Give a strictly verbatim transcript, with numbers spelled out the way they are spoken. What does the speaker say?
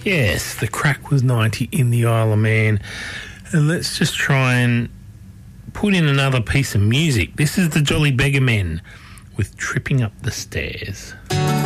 Yes, the crack was ninety in the Isle of Man. And let's just try and put in another piece of music. This is the Jolly Beggar Men with Tripping Up the Stairs.